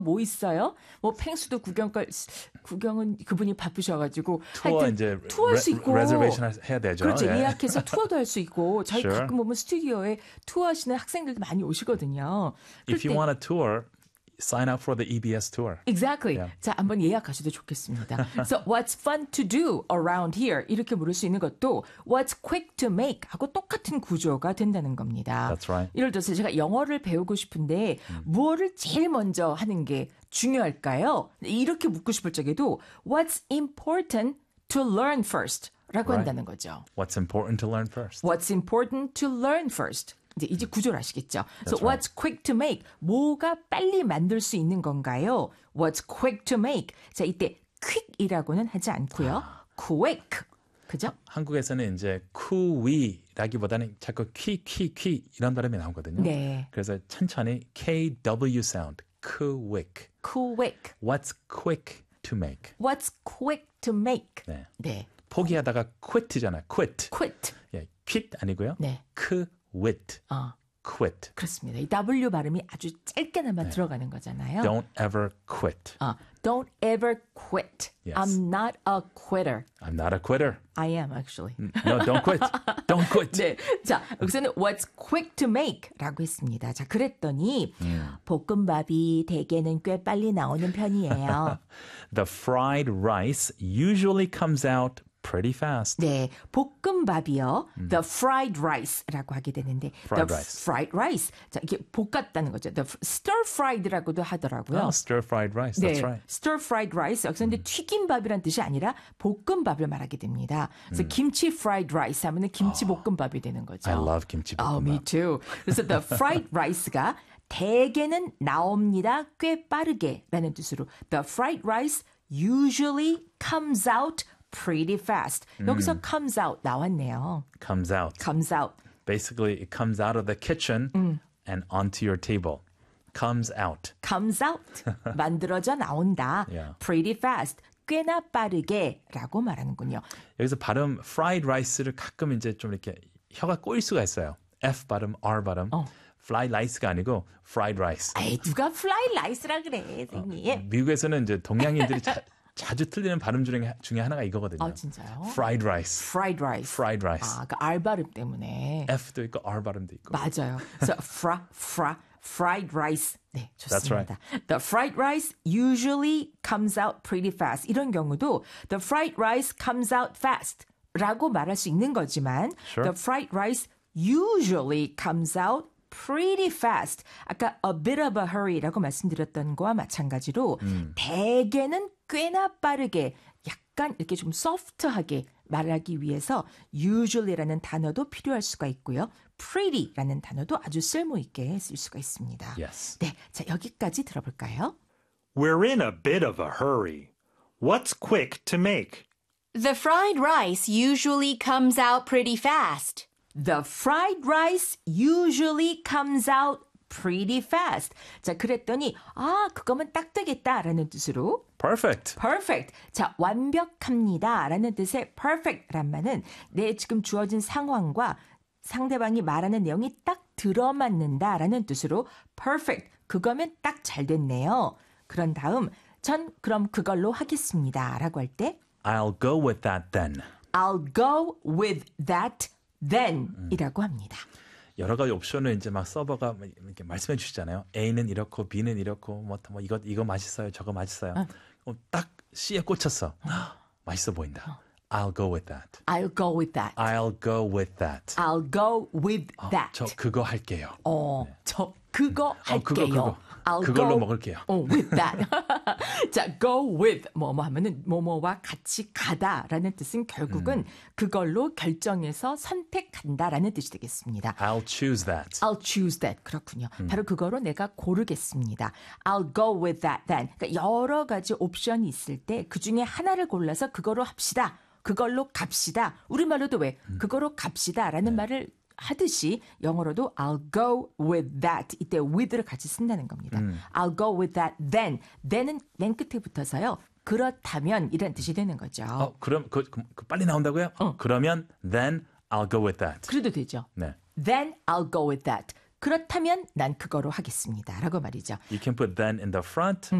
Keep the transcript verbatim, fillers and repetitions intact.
뭐 있어요? 뭐 펭수도 구경갈 구경은 그분이 바쁘셔가지고 투어 이제 투어할 수 있고 레저베이션 해야 되죠. 그렇죠. 예. 예약해서 투어도 할 수 있고 저희 Sure. 가끔 보면 스튜디오에 투어하시는 학생들도 많이 오시거든요. If you want a tour, sign up for the 이비에스 tour. Exactly. Yeah. 자, 한번 예약하셔도 좋겠습니다. So, what's fun to do around here? 이렇게 물을 수 있는 것도 what's quick to make 하고 똑같은 구조가 된다는 겁니다. That's right. 예를 들어서 제가 영어를 배우고 싶은데 음. 무엇을 제일 먼저 하는 게 중요할까요? 이렇게 묻고 싶을 적에도 what's important to learn first 라고 Right. 한다는 거죠. What's important to learn first? What's important to learn first? 이제 이제 구조를 아시겠죠? So That's what's quick to make? 뭐가 빨리 만들 수 있는 건가요? What's quick to make? 자, 이때 quick이라고는 하지 않고요. quick. 그죠? 한국에서는 이제 쿠위라기보다는 자꾸 퀴퀴퀴 이런 발음이 나오거든요. 네. 그래서 천천히 케이더블유 사운드, quick. quick. What's quick to make? What's quick to make? 네. 네. 포기하다가 quit잖아요. quit. quit. 예, quit 아니고요. 네. quit. 어. quit. 그렇습니다. 이 W 발음이 아주 짧게나마 네. 들어가는 거잖아요. Don't ever quit. 어, don't ever quit. Yes. I'm not a quitter. I'm not a quitter. I am actually. No, don't quit. Don't quit. 네, 자 여기서는 what's quick to make라고 했습니다. 자 그랬더니 음. 볶음밥이 대개는 꽤 빨리 나오는 편이에요. The fried rice usually comes out pretty fast. 네, 볶음밥이요. 음. The fried rice라고 하게 되는데 fried the rice. fried rice. 자, 이게 볶았다는 거죠. The stir fried라고도 하더라고요. Oh, stir fried rice. 네, That's right. stir fried rice. 여기서 근데 음. 튀김밥이란 뜻이 아니라 볶음밥을 말하게 됩니다. 그래서 음. 김치 fried rice 하면은 김치 볶음밥이 되는 거죠. I love 김치 볶음밥. Oh, me too. 그래서 the fried rice가 대개는 나옵니다. 꽤 빠르게라는 뜻으로 the fried rice usually comes out pretty fast. 음. 여기서 comes out 나왔네요. Comes out. comes out. Basically, it comes out of the kitchen 음. and onto your table. Comes out. comes out. 만들어져 나온다. Yeah. pretty fast. 꽤나 빠르게 라고 말하는군요. 여기서 발음 fried rice를 가끔 이제 좀 이렇게 혀가 꼬일 수가 있어요. F 발음, R 발음. 어. fly rice가 아니고 fried rice. 에이, 누가 fly rice라 그래, 선생님. 어, 미국에서는 이제 동양인들이 자, 자주 틀리는 발음 중에, 중에 하나가 이거거든요. 아, 진짜요? fried rice. fried rice. fried rice. 아, 그 R 발음 때문에. F도 있고 R 발음도 있고. 맞아요. 그래서 fra, fra, fried rice. 네, 좋습니다. That's right. The fried rice usually comes out pretty fast. 이런 경우도 the fried rice comes out fast 라고 말할 수 있는 거지만 Sure. the fried rice usually comes out pretty fast. 아까 a bit of a hurry라고 말씀드렸던 거와 마찬가지로 음. 대개는 꽤나 빠르게 약간 이렇게 좀 소프트하게 말하기 위해서 usually라는 단어도 필요할 수가 있고요. pretty라는 단어도 아주 쓸모 있게 쓸 수가 있습니다. Yes. 네, 자 여기까지 들어볼까요? We're in a bit of a hurry. What's quick to make? The fried rice usually comes out pretty fast. The fried rice usually comes out pretty fast. 자, 그랬더니 아, 그거면 딱 되겠다라는 뜻으로 Perfect. perfect. 자, 완벽합니다라는 뜻의 perfect란 말은 내 지금 주어진 상황과 상대방이 말하는 내용이 딱 들어맞는다라는 뜻으로 perfect. 그거면 딱 잘 됐네요. 그런 다음 전 그럼 그걸로 하겠습니다라고 할 때 I'll go with that then. I'll go with that then 이라고 합니다. 여러 가지 옵션을 이제 막 서버가 이렇게 말씀해 주시잖아요. A는 이렇고 B는 이렇고 뭐, 뭐 이거 이거 맛있어요. 저거 맛있어요. 어. 딱 C에 꽂혔어. 맛있어 보인다. I'll go with that. I'll go with that. I'll go with that. I'll go with 어, that. 저 그거 할게요. 어, 네. 저 그거 할게요. 어, 그거, 그거. I'll 그걸로 go, 먹을게요. 어, with that. 자, go with 뭐뭐 하면은 뭐뭐와 같이 가다라는 뜻은 결국은 음. 그걸로 결정해서 선택한다라는 뜻이 되겠습니다. I'll choose that. I'll choose that. 그렇군요. 음. 바로 그거로 내가 고르겠습니다. I'll go with that then. 그러니까 여러 가지 옵션이 있을 때 그중에 하나를 골라서 그거로 합시다. 그걸로 갑시다. 우리말로도 왜 음. 그거로 갑시다라는 네. 말을 하듯이 영어로도 I'll go with that. 이때 with를 같이 쓴다는 겁니다. 음. I'll go with that then. then은 맨 끝에 붙어서요. 그렇다면 이런 뜻이 되는 거죠. 어, 그럼 그, 그, 그 빨리 나온다고요? 어. 그러면 then I'll go with that. 그래도 되죠. 네. Then I'll go with that. 그렇다면 난 그거로 하겠습니다. 라고 말이죠. You can put then in the front